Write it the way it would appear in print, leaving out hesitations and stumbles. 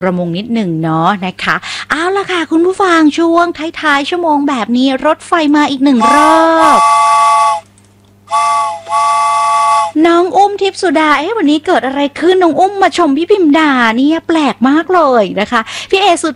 ประมงนิดหนึ่งเนาะนะคะเอาล่ะค่ะคุณผู้ฟังช่วงท้ายๆชั่วโมงแบบนี้รถไฟมาอีกหนึ่งรอบน้องอุ้มทิพย์สุดาวันนี้เกิดอะไรขึ้นน้องอุ้มมาชมพี่พิมดาเนี่ยแปลกมากเลยนะคะพี่เอสุ